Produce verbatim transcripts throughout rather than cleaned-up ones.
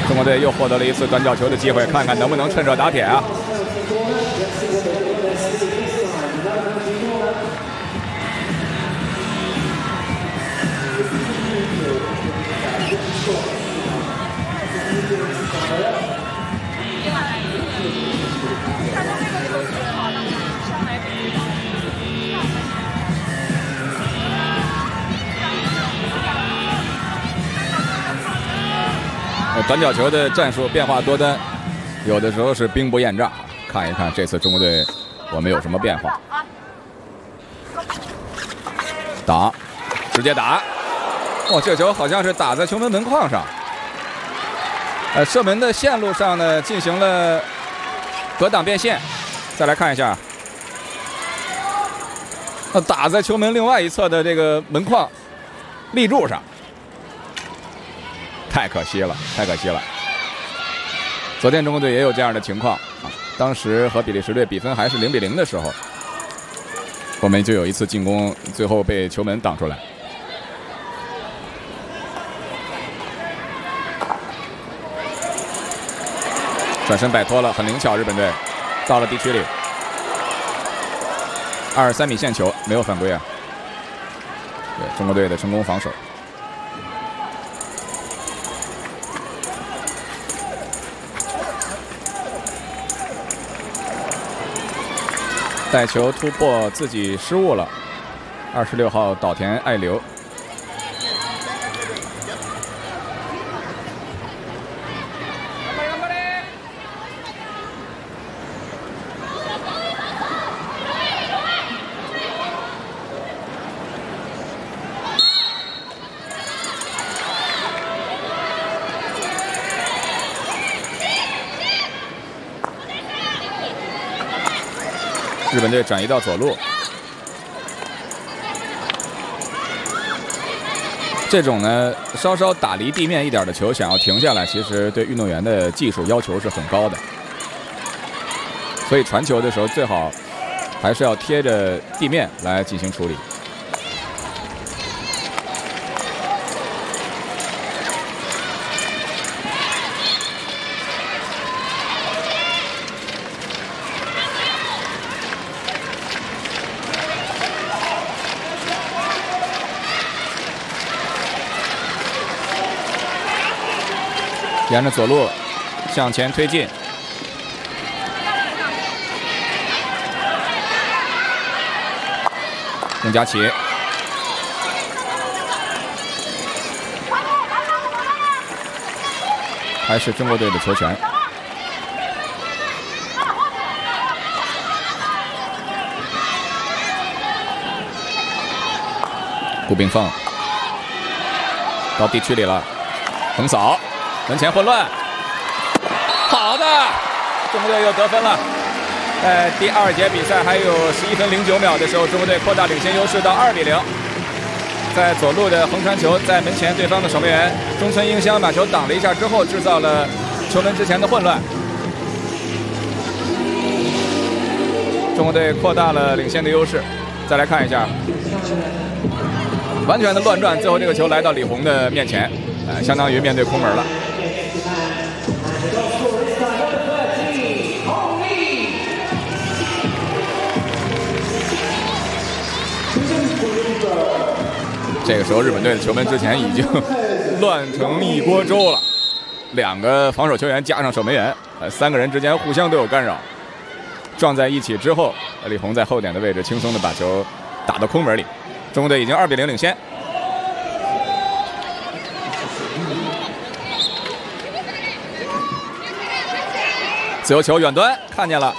中国队又获得了一次短角球的机会，看看能不能趁热打铁啊！短角球的战术变化多端，有的时候是兵不厌诈。看一看这次中国队我们有什么变化？打，直接打！哇，这球好像是打在球门门框上。呃，射门的线路上呢进行了格挡变线。再来看一下，呃，打在球门另外一侧的这个门框立柱上。太可惜了，太可惜了。昨天中国队也有这样的情况啊，当时和比利时队比分还是零比零的时候，我们就有一次进攻，最后被球门挡出来。转身摆脱了，很灵巧，日本队到了地区里，二十三米线球没有犯规啊。对中国队的成功防守。带球突破自己失误了，二十六号岛田爱流。日本队转移到左路，这种呢稍稍打离地面一点的球，想要停下来，其实对运动员的技术要求是很高的。所以传球的时候最好还是要贴着地面来进行处理。沿着左路向前推进，孟佳琪，还是中国队的球权。顾秉凤到地区里了，横扫。门前混乱，好的，中国队又得分了。在第二节比赛还有十一分零九秒的时候，中国队扩大领先优势到二比零。在左路的横传球，在门前对方的守门员中村英香把球挡了一下之后，制造了球门之前的混乱。中国队扩大了领先的优势。再来看一下，完全的乱转，最后这个球来到李红的面前，呃，相当于面对空门了。这个时候，日本队的球门之前已经乱成一锅粥了。两个防守球员加上守门员，呃，三个人之间互相都有干扰，撞在一起之后，李红在后点的位置轻松的把球打到空门里。中国队已经二比零领先。自由球远端看见了，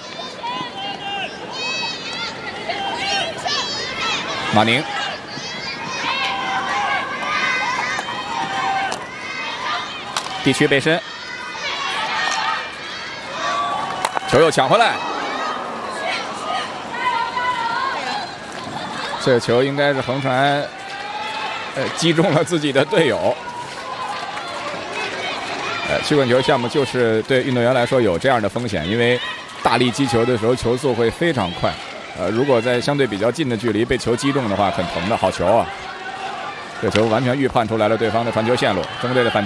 马宁。地区背身，球又抢回来，这个球应该是横传，呃，击中了自己的队友。呃，曲棍球项目就是对运动员来说有这样的风险，因为大力击球的时候球速会非常快，呃，如果在相对比较近的距离被球击中的话，很疼的。好球啊！这球完全预判出来了对方的传球线路，中国队的反。